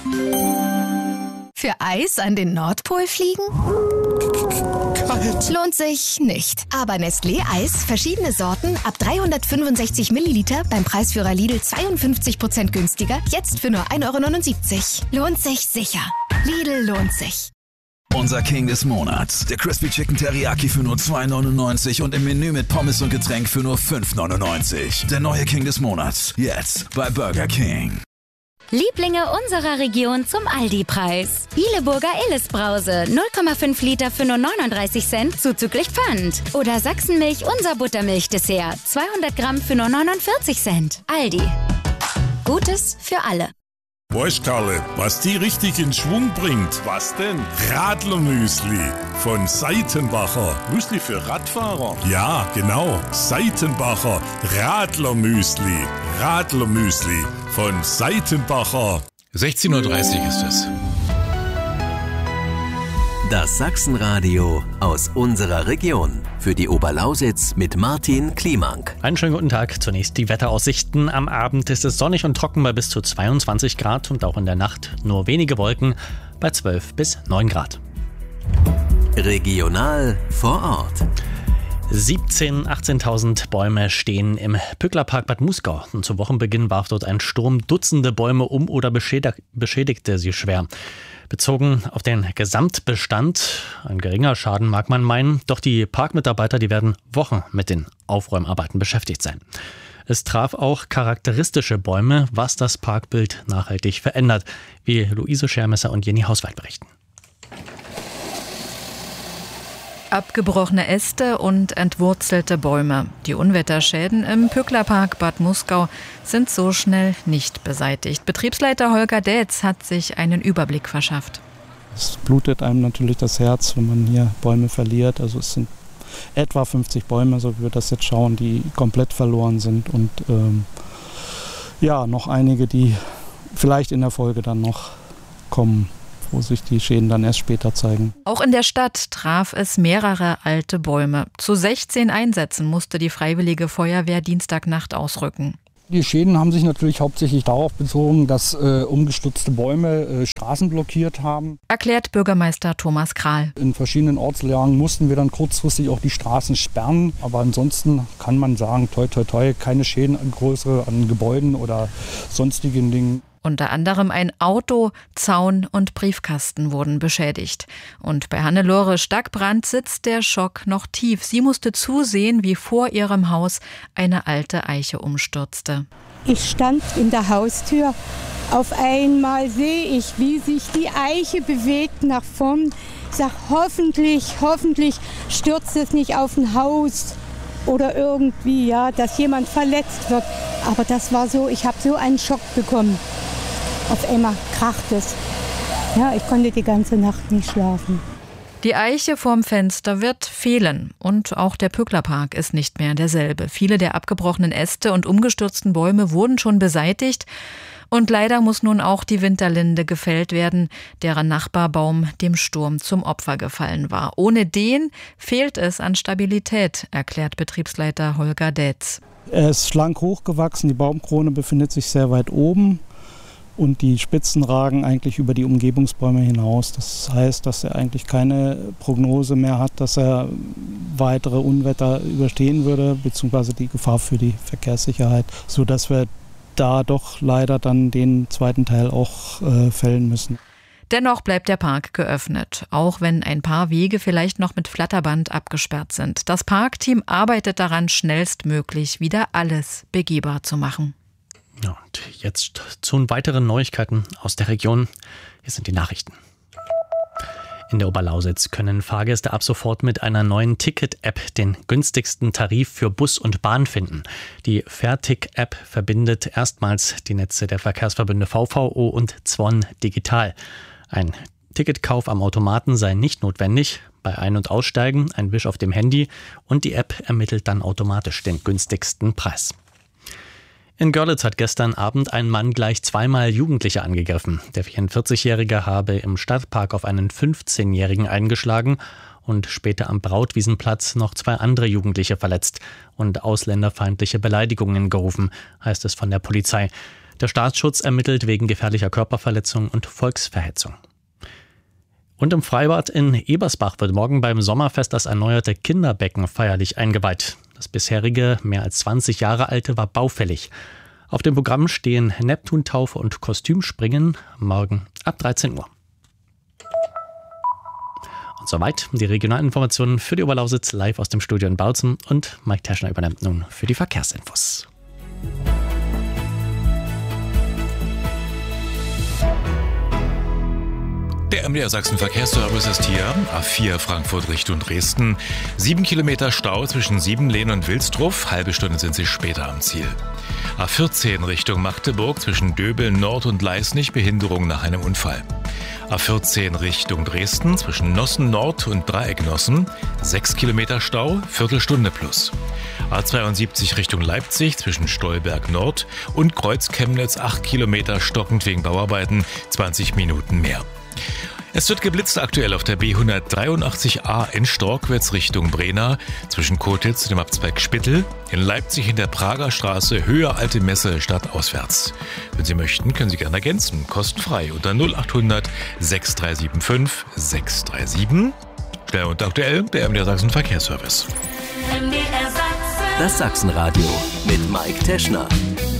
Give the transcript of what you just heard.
Für Eis an den Nordpol fliegen? Kalt. Lohnt sich nicht. Aber Nestlé Eis, verschiedene Sorten, ab 365 Milliliter, beim Preisführer Lidl 52% günstiger, jetzt für nur 1,79 €. Lohnt sich sicher. Lidl lohnt sich. Unser King des Monats. Der Crispy Chicken Teriyaki für nur 2,99 und im Menü mit Pommes und Getränk für nur 5,99. Der neue King des Monats. Jetzt bei Burger King. Lieblinge unserer Region zum Aldi-Preis. Bieleburger Illes-Brause, 0,5 Liter für nur 39 Cent, zuzüglich Pfand. Oder Sachsenmilch, unser Buttermilch-Dessert, 200 Gramm für nur 49 Cent. Aldi. Gutes für alle. Weißt Karle, was die richtig in Schwung bringt? Was denn? Radlermüsli von Seitenbacher. Müsli für Radfahrer? Ja, genau. Seitenbacher Radlermüsli. Radlermüsli von Seitenbacher. 16:30 Uhr ist es. Das Sachsenradio aus unserer Region. Für die Oberlausitz mit Martin Kliemank. Einen schönen guten Tag. Zunächst die Wetteraussichten. Am Abend ist es sonnig und trocken bei bis zu 22 Grad und auch in der Nacht nur wenige Wolken bei 12 bis 9 Grad. Regional vor Ort. 18.000 Bäume stehen im Pücklerpark Bad Muskau. Und zu Wochenbeginn warf dort ein Sturm Dutzende Bäume um oder beschädigte sie schwer. Bezogen auf den Gesamtbestand, ein geringer Schaden mag man meinen, doch die Parkmitarbeiter, die werden Wochen mit den Aufräumarbeiten beschäftigt sein. Es traf auch charakteristische Bäume, was das Parkbild nachhaltig verändert, wie Luise Schermesser und Jenny Hauswald berichten. Abgebrochene Äste und entwurzelte Bäume. Die Unwetterschäden im Pücklerpark Bad Muskau sind so schnell nicht beseitigt. Betriebsleiter Holger Dätz hat sich einen Überblick verschafft. Es blutet einem natürlich das Herz, wenn man hier Bäume verliert. Also es sind etwa 50 Bäume, so wie wir das jetzt schauen, die komplett verloren sind. Und noch einige, die vielleicht in der Folge dann noch kommen, wo sich die Schäden dann erst später zeigen. Auch in der Stadt traf es mehrere alte Bäume. Zu 16 Einsätzen musste die Freiwillige Feuerwehr Dienstagnacht ausrücken. Die Schäden haben sich natürlich hauptsächlich darauf bezogen, dass umgestürzte Bäume Straßen blockiert haben. Erklärt Bürgermeister Thomas Krahl. In verschiedenen Ortslagen mussten wir dann kurzfristig auch die Straßen sperren. Aber ansonsten kann man sagen, toi toi toi, keine Schäden größere an Gebäuden oder sonstigen Dingen. Unter anderem ein Auto, Zaun und Briefkasten wurden beschädigt. Und bei Hannelore Stackbrand sitzt der Schock noch tief. Sie musste zusehen, wie vor ihrem Haus eine alte Eiche umstürzte. Ich stand in der Haustür. Auf einmal sehe ich, wie sich die Eiche bewegt nach vorn. Ich sage, hoffentlich stürzt es nicht auf ein Haus oder irgendwie, dass jemand verletzt wird. Aber das war so, ich habe so einen Schock bekommen. Auf einmal kracht es. Ja, ich konnte die ganze Nacht nicht schlafen. Die Eiche vorm Fenster wird fehlen. Und auch der Pücklerpark ist nicht mehr derselbe. Viele der abgebrochenen Äste und umgestürzten Bäume wurden schon beseitigt. Und leider muss nun auch die Winterlinde gefällt werden, deren Nachbarbaum dem Sturm zum Opfer gefallen war. Ohne den fehlt es an Stabilität, erklärt Betriebsleiter Holger Dätz. Er ist schlank hochgewachsen, die Baumkrone befindet sich sehr weit oben. Und die Spitzen ragen eigentlich über die Umgebungsbäume hinaus. Das heißt, dass er eigentlich keine Prognose mehr hat, dass er weitere Unwetter überstehen würde, beziehungsweise die Gefahr für die Verkehrssicherheit, sodass wir da doch leider dann den zweiten Teil auch fällen müssen. Dennoch bleibt der Park geöffnet, auch wenn ein paar Wege vielleicht noch mit Flatterband abgesperrt sind. Das Parkteam arbeitet daran, schnellstmöglich wieder alles begehbar zu machen. Ja, und jetzt zu weiteren Neuigkeiten aus der Region. Hier sind die Nachrichten. In der Oberlausitz können Fahrgäste ab sofort mit einer neuen Ticket-App den günstigsten Tarif für Bus und Bahn finden. Die Fairtick-App verbindet erstmals die Netze der Verkehrsverbünde VVO und Zwon digital. Ein Ticketkauf am Automaten sei nicht notwendig. Bei Ein- und Aussteigen ein Wisch auf dem Handy und die App ermittelt dann automatisch den günstigsten Preis. In Görlitz hat gestern Abend ein Mann gleich zweimal Jugendliche angegriffen. Der 44-Jährige habe im Stadtpark auf einen 15-Jährigen eingeschlagen und später am Brautwiesenplatz noch zwei andere Jugendliche verletzt und ausländerfeindliche Beleidigungen gerufen, heißt es von der Polizei. Der Staatsschutz ermittelt wegen gefährlicher Körperverletzung und Volksverhetzung. Und im Freibad in Ebersbach wird morgen beim Sommerfest das erneuerte Kinderbecken feierlich eingeweiht. Das bisherige, mehr als 20 Jahre alte, war baufällig. Auf dem Programm stehen Neptuntaufe und Kostümspringen morgen ab 13 Uhr. Und soweit die Regionalinformationen für die Oberlausitz live aus dem Studio in Bautzen und Mike Teschner übernimmt nun für die Verkehrsinfos. Der MDR Sachsen Verkehrsservice ist hier. A4 Frankfurt Richtung Dresden. 7 Kilometer Stau zwischen Siebenlehn und Wilsdruff. Halbe Stunde sind Sie später am Ziel. A14 Richtung Magdeburg zwischen Döbeln Nord und Leisnig. Behinderung nach einem Unfall. A14 Richtung Dresden zwischen Nossen Nord und Dreieck Nossen. 6 Kilometer Stau, Viertelstunde plus. A72 Richtung Leipzig zwischen Stolberg Nord und Kreuz Chemnitz 8 Kilometer stockend wegen Bauarbeiten, 20 Minuten mehr. Es wird geblitzt aktuell auf der B183a in Storkwitz Richtung Brena, zwischen Kotitz und dem Abzweig Spittel, in Leipzig in der Prager Straße, Höhe Alte Messe stadtauswärts. Wenn Sie möchten, können Sie gerne ergänzen, kostenfrei unter 0800 6375 637. Schnell und aktuell, der MDR Sachsen Verkehrsservice. Das Sachsenradio mit Mike Teschner.